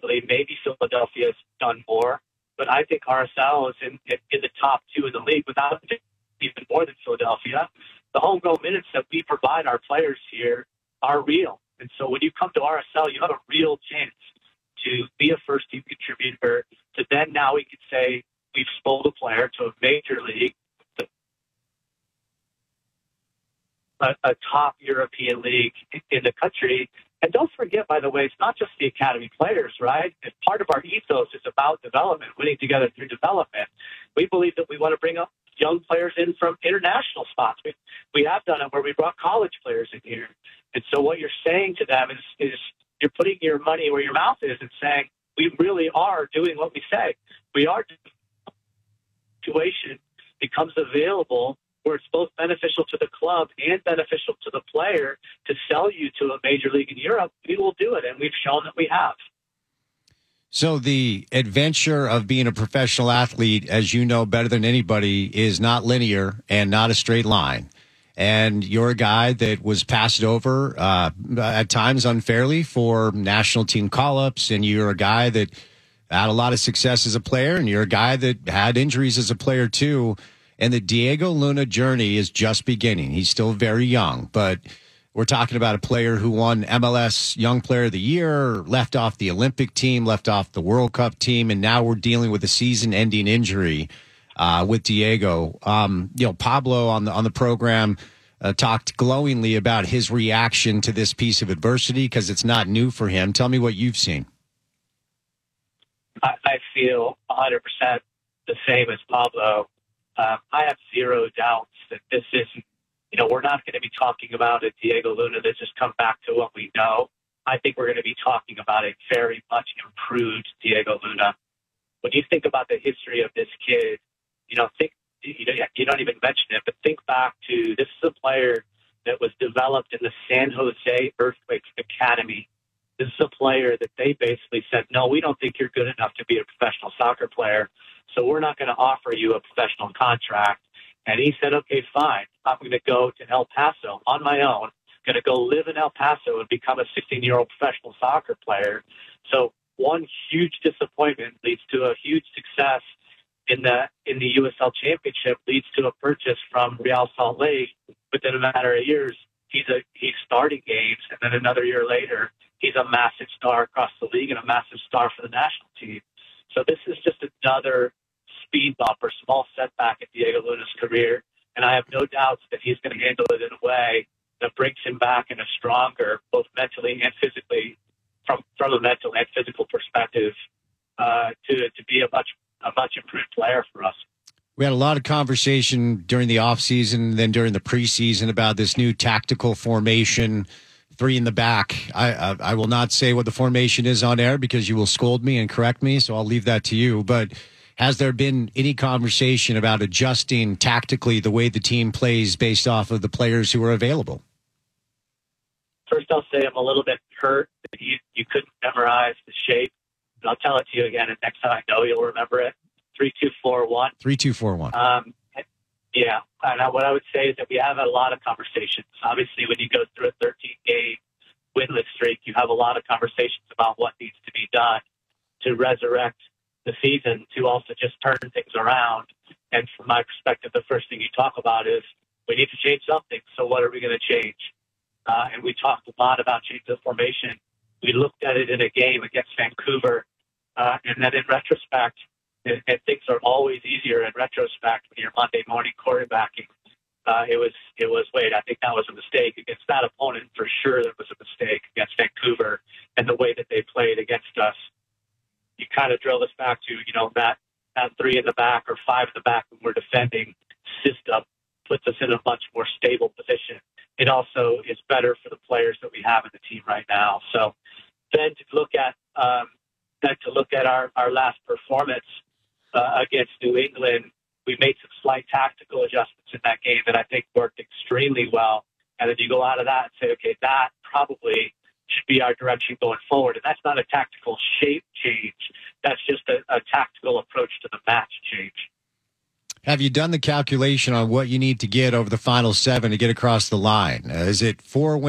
historically, maybe Philadelphia's done more, but I think RSL is in the top two in the league without even more than Philadelphia. The homegrown minutes that we provide our players here are real. And so when you come to RSL, you have a real chance to be a first-team contributor, to then now we could say we've sold a player to a major league, a top European league in the country. And don't forget, by the way, it's not just the academy players, right? If part of our ethos is about development, winning together through development, we believe that we want to bring up young players in from international spots. We have done it where we brought college players in here. And so what you're saying to them is you're putting your money where your mouth is and saying, we really are doing what we say. We are doing situation becomes available where it's both beneficial to the club and beneficial to the player to sell you to a major league in Europe, we will do it. And we've shown that we have. So the adventure of being a professional athlete, as you know better than anybody, is not linear and not a straight line. And you're a guy that was passed over at times unfairly for national team call-ups, and you're a guy that had a lot of success as a player, and you're a guy that had injuries as a player too. And the Diego Luna journey is just beginning. He's still very young, but we're talking about a player who won MLS Young Player of the Year, left off the Olympic team, left off the World Cup team, and now we're dealing with a season-ending injury with Diego. Pablo on the program talked glowingly about his reaction to this piece of adversity because it's not new for him. Tell me what you've seen. I feel 100% the same as Pablo. I have zero doubts that this isn't, we're not going to be talking about a Diego Luna that's just come back to what we know. I think we're going to be talking about a very much improved Diego Luna. When you think about the history of this kid, you don't even mention it, but think back to this is a player that was developed in the San Jose Earthquakes Academy. This is a player that they basically said, no, we don't think you're good enough to be a professional soccer player, so we're not going to offer you a professional contract. And he said, okay, fine. I'm going to go to El Paso on my own, going to go live in El Paso and become a 16-year-old professional soccer player. So one huge disappointment leads to a huge success in the USL Championship, leads to a purchase from Real Salt Lake. Within a matter of years, he's starting games, and then another year later, he's a massive star across the league and a massive star for the national team. So this is just another speed bump or small setback in Diego Luna's career, and I have no doubts that he's going to handle it in a way that brings him back in a stronger, both mentally and physically, from a mental and physical perspective, to be a much improved player for us. We had a lot of conversation during the offseason, then during the preseason about this new tactical formation, 3 in the back. I will not say what the formation is on air because you will scold me and correct me, so I'll leave that to you. But has there been any conversation about adjusting tactically the way the team plays based off of the players who are available? First, I'll say I'm a little bit hurt that you couldn't memorize the shape. But I'll tell it to you again, and next time I know you'll remember it. 3-2-4-1. 3-2-4-1. Yeah. And what I would say is that we have had a lot of conversations. Obviously, when you go through a 13-game winless streak, you have a lot of conversations about what needs to be done to resurrect the season, to also just turn things around. And from my perspective, the first thing you talk about is we need to change something. So what are we going to change? And we talked a lot about changing the formation. We looked at it in a game against Vancouver. And then in retrospect, and things are always easier in retrospect when you're Monday morning quarterbacking. It was, wait, I think that was a mistake. Against that opponent, for sure, that was a mistake against Vancouver and the way that they played against us. You kind of drill this back to, that 3 in the back or 5 in the back when we're defending system puts us in a much more stable position. It also is better for the players that we have in the team right now. So then to look at our last performance against New England, we made some slight tactical adjustments in that game that I think worked extremely well. And then you go out of that and say, okay, that probably should be our direction going forward. And that's not a tactical shape change. That's just a tactical approach to the match change. Have you done the calculation on what you need to get over the final 7 to get across the line? Is it 4